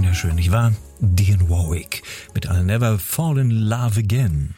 wunderschön, nicht wahr? Dionne Warwick mit I'll Never Fall in Love Again.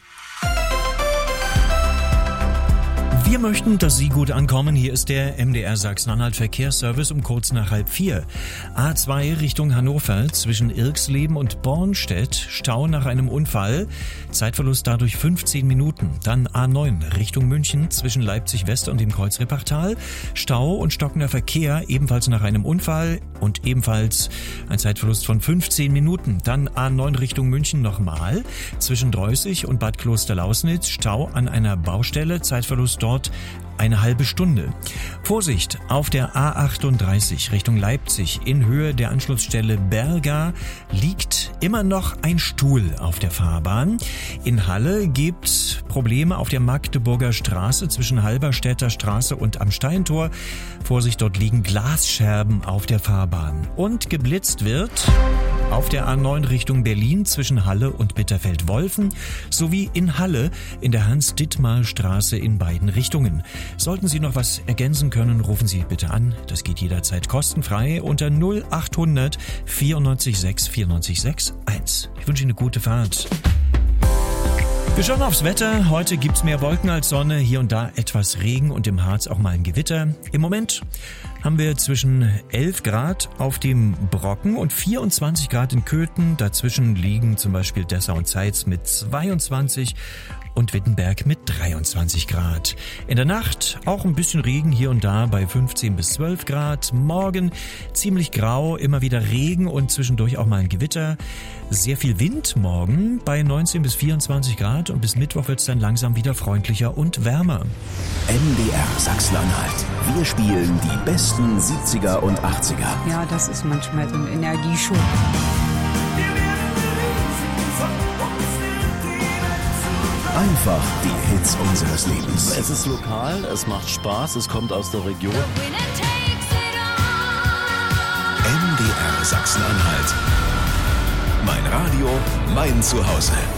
Wir möchten, dass Sie gut ankommen. Hier ist der MDR Sachsen-Anhalt Verkehrsservice um kurz nach 3:30. A2 Richtung Hannover zwischen Irxleben und Bornstedt. Stau nach einem Unfall. Zeitverlust dadurch 15 Minuten. Dann A9 Richtung München zwischen Leipzig West und dem Kreuzripachtal. Stau und stockender Verkehr ebenfalls nach einem Unfall und ebenfalls ein Zeitverlust von 15 Minuten. Dann A9 Richtung München nochmal zwischen Dreußig und Bad Klosterlausnitz. Stau an einer Baustelle. Zeitverlust dort eine halbe Stunde. Vorsicht, auf der A38 Richtung Leipzig in Höhe der Anschlussstelle Berga liegt immer noch ein Stuhl auf der Fahrbahn. In Halle gibt Probleme auf der Magdeburger Straße zwischen Halberstädter Straße und am Steintor. Vorsicht, dort liegen Glasscherben auf der Fahrbahn. Und geblitzt wird auf der A9 Richtung Berlin zwischen Halle und Bitterfeld-Wolfen sowie in Halle in der Hans-Dittmar-Straße in beiden Richtungen. Sollten Sie noch was ergänzen können, rufen Sie bitte an. Das geht jederzeit kostenfrei unter 0800 94 6 94 6 1. Ich wünsche Ihnen eine gute Fahrt. Wir schauen aufs Wetter. Heute gibt's mehr Wolken als Sonne, hier und da etwas Regen und im Harz auch mal ein Gewitter. Im Moment haben wir zwischen 11 Grad auf dem Brocken und 24 Grad in Köthen. Dazwischen liegen zum Beispiel Dessau und Zeitz mit 22 und Wittenberg mit 23 Grad. In der Nacht auch ein bisschen Regen hier und da bei 15 bis 12 Grad. Morgen ziemlich grau, immer wieder Regen und zwischendurch auch mal ein Gewitter. Sehr viel Wind morgen bei 19 bis 24 Grad und bis Mittwoch wird es dann langsam wieder freundlicher und wärmer. MDR Sachsen-Anhalt. Wir spielen die besten 70er und 80er. Ja, das ist manchmal so ein Energieschub. Einfach die Hits unseres Lebens. Es ist lokal, es macht Spaß, es kommt aus der Region. MDR Sachsen-Anhalt. Mein Radio, mein Zuhause.